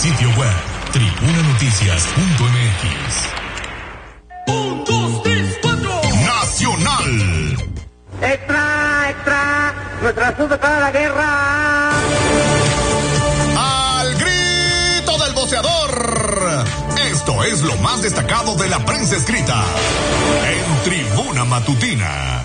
Sitio web, tribunanoticias.mx. 1, 2, 3, 4. Nacional. ¡Extra, extra! ¡Nuestro asunto para la guerra! Al grito del voceador. Esto es lo más destacado de la prensa escrita en Tribuna Matutina.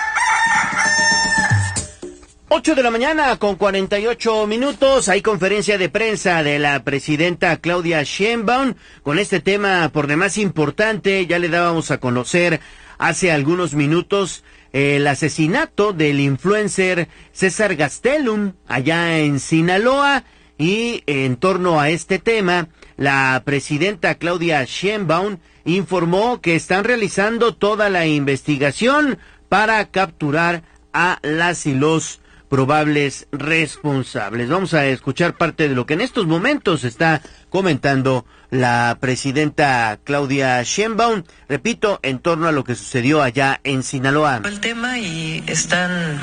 8 de la mañana con 48 minutos. Hay conferencia de prensa de la presidenta Claudia Sheinbaum con este tema por demás importante. Ya le dábamos a conocer hace algunos minutos el asesinato del influencer César Gastelum allá en Sinaloa, y en torno a este tema la presidenta Claudia Sheinbaum informó que están realizando toda la investigación para capturar a las y los probables responsables. Vamos a escuchar parte de lo que en estos momentos está comentando la presidenta Claudia Sheinbaum, repito, en torno a lo que sucedió allá en Sinaloa. El tema, y están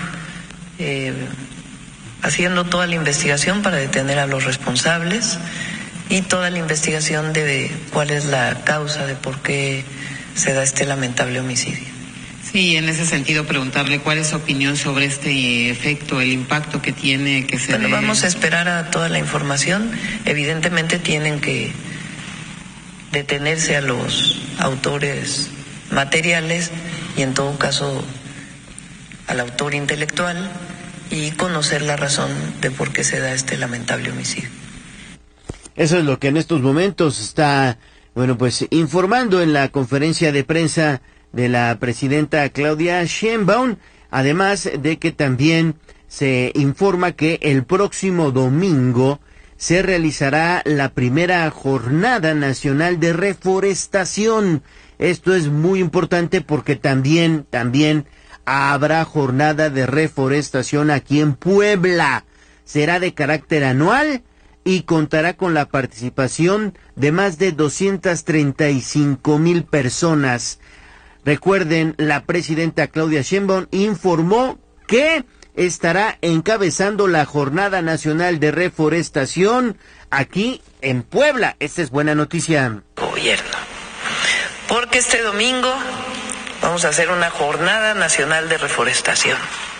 haciendo toda la investigación para detener a los responsables y toda la investigación de cuál es la causa de por qué se da este lamentable homicidio. Sí, en ese sentido preguntarle cuál es su opinión sobre este efecto, el impacto que tiene que se... Bueno, vamos a esperar a toda la información. Evidentemente tienen que detenerse a los autores materiales y en todo caso al autor intelectual y conocer la razón de por qué se da este lamentable homicidio. Eso es lo que en estos momentos está, bueno, pues informando en la conferencia de prensa de la presidenta Claudia Sheinbaum, además de que también se informa que el próximo domingo se realizará la primera Jornada Nacional de Reforestación. Esto es muy importante porque también habrá jornada de reforestación aquí en Puebla. Será de carácter anual y contará con la participación de más de 235,000 personas. Recuerden, la presidenta Claudia Sheinbaum informó que estará encabezando la Jornada Nacional de Reforestación aquí en Puebla. Esta es buena noticia. Gobierno, porque este domingo vamos a hacer una Jornada Nacional de Reforestación.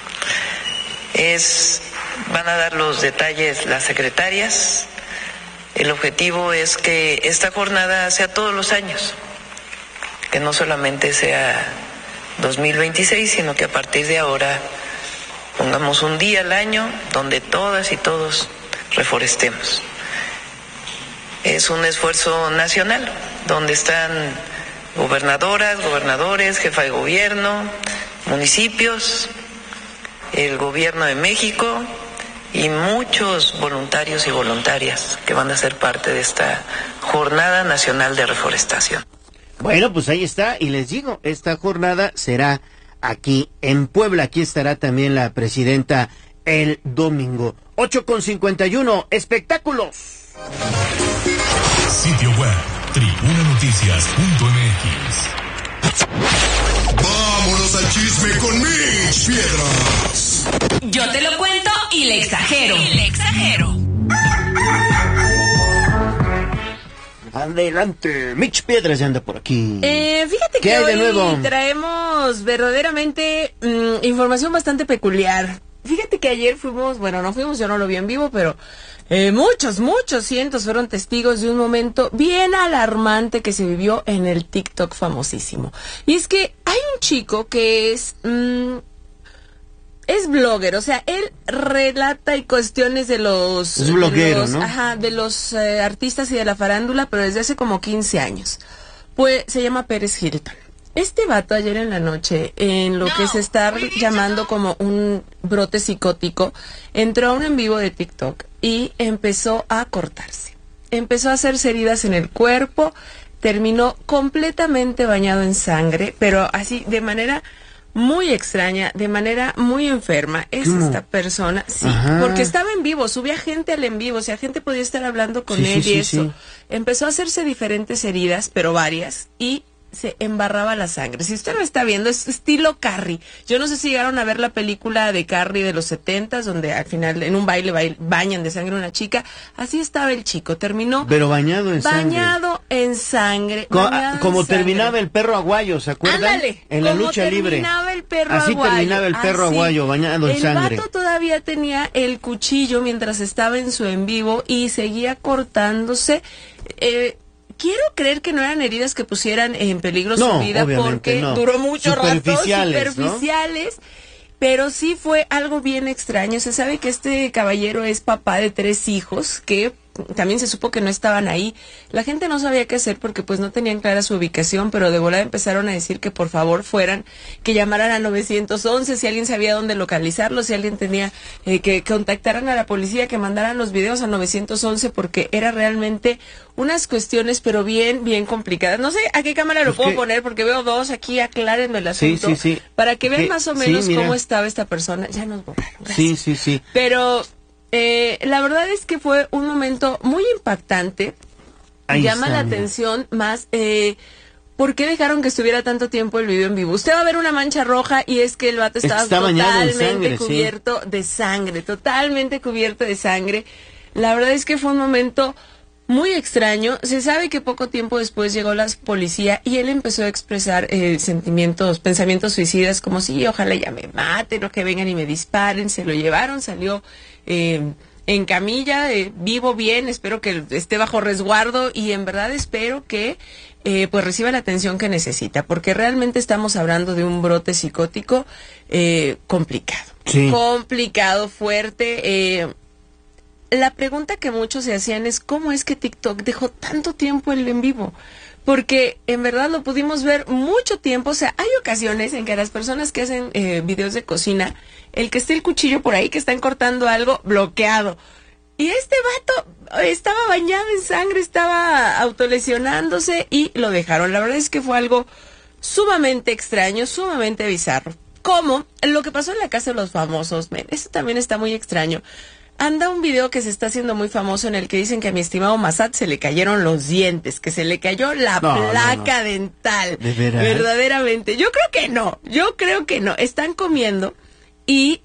Van a dar los detalles las secretarias. El objetivo es que esta jornada sea todos los años, que no solamente sea 2026, sino que a partir de ahora pongamos un día al año donde todas y todos reforestemos. Es un esfuerzo nacional, donde están gobernadoras, gobernadores, jefa de gobierno, municipios, el gobierno de México y muchos voluntarios y voluntarias que van a ser parte de esta Jornada Nacional de Reforestación. Bueno, pues ahí está, y les digo, esta jornada será aquí en Puebla. Aquí estará también la presidenta el domingo. 8:51, espectáculos. Sitio web, tribunanoticias.mx. ¡Vámonos al chisme con Mitch Piedras! Yo te lo cuento y le exagero. Adelante, Mitch Piedras ya anda por aquí. Fíjate que hay de hoy nuevo? Traemos verdaderamente información bastante peculiar. Fíjate que ayer fuimos, bueno, no fuimos, yo no lo vi en vivo, pero muchos, cientos fueron testigos de un momento bien alarmante que se vivió en el TikTok famosísimo. Y es que hay un chico que es blogger, o sea, él relata y cuestiones de los... Es bloguero, ¿no? Ajá, de los artistas y de la farándula, pero desde hace como 15 años. Pues se llama Pérez Hilton. Este vato ayer en la noche, en lo que se está llamando como un brote psicótico, entró a un en vivo de TikTok y empezó a cortarse. Empezó a hacerse heridas en el cuerpo, terminó completamente bañado en sangre, pero así de manera muy extraña, de manera muy enferma. Es esta persona, sí, porque estaba en vivo, subía gente al en vivo, o sea, gente podía estar hablando con él y eso. Empezó a hacerse diferentes heridas, pero varias, y se embarraba la sangre. Si usted lo está viendo, es estilo Carrie. Yo no sé si llegaron a ver la película de Carrie de los 70s, donde al final en un baile bañan de sangre a una chica. Así estaba el chico, terminó... Pero bañado en sangre. Bañado en sangre. Como terminaba el perro aguayo, ¿se acuerdan? Ándale, en la lucha libre. Terminaba el perro así aguayo. Terminaba el perro aguayo, bañado en sangre. El vato todavía tenía el cuchillo mientras estaba en su en vivo y seguía cortándose. Quiero creer que no eran heridas que pusieran en peligro su vida porque duró mucho rato, superficiales, ¿no? Pero sí fue algo bien extraño. Se sabe que este caballero es papá de 3 hijos que también se supo que no estaban ahí. La gente no sabía qué hacer porque pues no tenían clara su ubicación, pero de volada empezaron a decir que por favor fueran, que llamaran a 911 si alguien sabía dónde localizarlo, si alguien tenía que contactaran a la policía, que mandaran los videos a 911 porque era realmente unas cuestiones pero bien complicadas. No sé a qué cámara lo puedo poner porque veo 2 aquí, aclárenme el asunto. Sí. Para que vean más o menos cómo estaba esta persona. Ya nos borraron. Gracias. Sí. Pero la verdad es que fue un momento muy impactante. Llama la atención más ¿por qué dejaron que estuviera tanto tiempo el video en vivo? Usted va a ver una mancha roja y es que el vato estaba totalmente cubierto de sangre, totalmente cubierto de sangre. La verdad es que fue un momento muy extraño. Se sabe que poco tiempo después llegó la policía y él empezó a expresar pensamientos suicidas, como si ojalá ya me maten o que vengan y me disparen. Se lo llevaron, salió en camilla, vivo bien, espero que esté bajo resguardo y en verdad espero que pues reciba la atención que necesita, porque realmente estamos hablando de un brote psicótico complicado, complicado, fuerte. La pregunta que muchos se hacían es ¿cómo es que TikTok dejó tanto tiempo el en vivo? Porque en verdad lo pudimos ver mucho tiempo. O sea, hay ocasiones en que las personas que hacen videos de cocina, el que esté el cuchillo por ahí, que están cortando algo, bloqueado. Y este vato estaba bañado en sangre, estaba autolesionándose y lo dejaron. La verdad es que fue algo sumamente extraño, sumamente bizarro. Como lo que pasó en la casa de los famosos, eso también está muy extraño. Anda un video que se está haciendo muy famoso en el que dicen que a mi estimado Massad se le cayeron los dientes, que se le cayó la placa dental. ¿De veras? Verdaderamente. Yo creo que no. Están comiendo y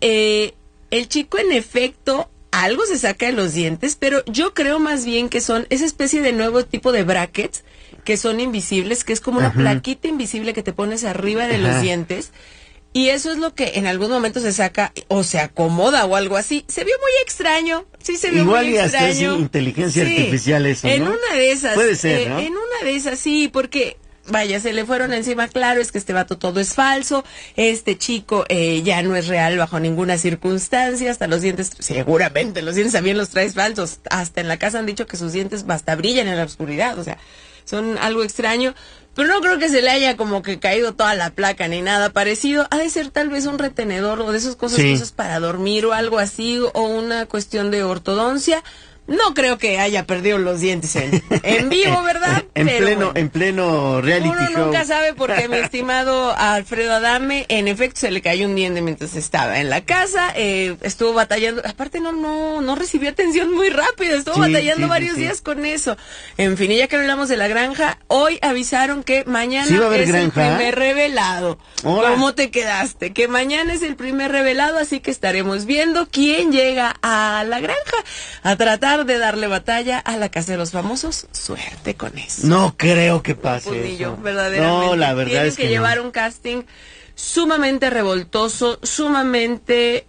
el chico en efecto algo se saca de los dientes, pero yo creo más bien que son esa especie de nuevo tipo de brackets que son invisibles, que es como una plaquita invisible que te pones arriba de los dientes. Y eso es lo que en algún momento se saca o se acomoda o algo así. Se vio muy extraño. Sí, se vio muy extraño. Igual y hasta es inteligencia artificial eso, ¿no? En una de esas. Puede ser, ¿no? En una de esas, sí, porque... Vaya, se le fueron encima, claro, es que este vato todo es falso, este chico ya no es real bajo ninguna circunstancia, hasta los dientes, seguramente los dientes también los traes falsos, hasta en la casa han dicho que sus dientes hasta brillan en la oscuridad, o sea, son algo extraño, pero no creo que se le haya como que caído toda la placa ni nada parecido, ha de ser tal vez un retenedor o de esas cosas para dormir o algo así, o una cuestión de ortodoncia. No creo que haya perdido los dientes en vivo, ¿verdad? En pleno reality uno show. Nunca sabe porque mi estimado Alfredo Adame, en efecto, se le cayó un diente mientras estaba en la casa, estuvo batallando, aparte no recibió atención muy rápido, estuvo batallando varios días con eso. En fin, y ya que hablamos de la granja, hoy avisaron que mañana es el primer revelado. Hola. ¿Cómo te quedaste? Que mañana es el primer revelado, así que estaremos viendo quién llega a la granja a tratar de darle batalla a la casa de los famosos. Suerte con eso. No creo que pase eso. Verdaderamente. No, la verdad Tienen es que llevar un casting sumamente revoltoso, sumamente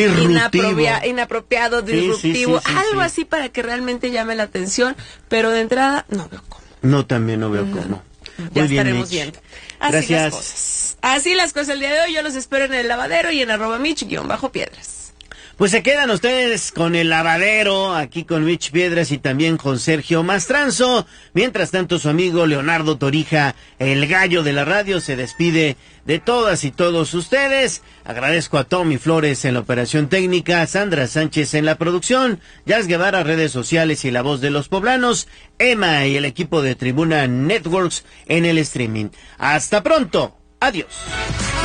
inapropiado, disruptivo, algo así para que realmente llame la atención, pero de entrada no veo cómo. No, también no veo cómo. Ya estaremos viendo. Así las cosas. Así las cosas el día de hoy. Yo los espero en el lavadero y en @Mitch_Piedras. Pues se quedan ustedes con el lavadero, aquí con Mitch Piedras y también con Sergio Mastranzo. Mientras tanto, su amigo Leonardo Torija, el gallo de la radio, se despide de todas y todos ustedes. Agradezco a Tommy Flores en la operación técnica, Sandra Sánchez en la producción, Jazz Guevara, redes sociales y la voz de los poblanos, Emma y el equipo de Tribuna Networks en el streaming. Hasta pronto. Adiós.